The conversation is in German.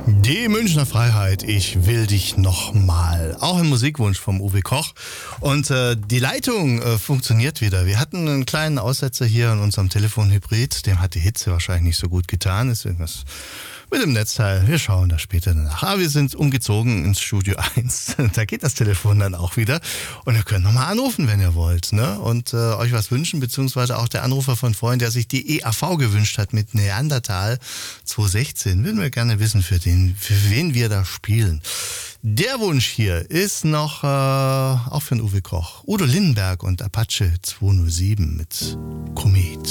Die Münchner Freiheit, ich will dich nochmal. Auch ein Musikwunsch vom Uwe Koch. Und die Leitung funktioniert wieder. Wir hatten einen kleinen Aussetzer hier in unserem Telefonhybrid. Dem hat die Hitze wahrscheinlich nicht so gut getan. Ist irgendwas mit dem Netzteil. Wir schauen da später nach. Aber wir sind umgezogen ins Studio 1. Da geht das Telefon dann auch wieder. Und ihr könnt nochmal anrufen, wenn ihr wollt. Ne? Und euch was wünschen, beziehungsweise auch der Anrufer von vorhin, der sich die EAV gewünscht hat mit Neandertal 216. Würden wir gerne wissen, für wen wir da spielen. Der Wunsch hier ist noch auch für den Uwe Koch. Udo Lindenberg und Apache 207 mit Komet.